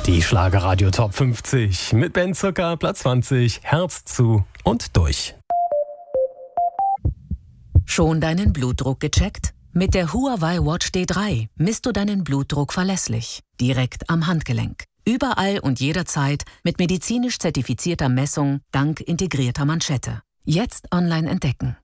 Die Schlagerradio Top 50 mit Ben Zucker, Platz 20, Herz zu und durch. Schon deinen Blutdruck gecheckt? Mit der Huawei Watch D3 misst du deinen Blutdruck verlässlich, direkt am Handgelenk. Überall und jederzeit mit medizinisch zertifizierter Messung dank integrierter Manschette. Jetzt online entdecken.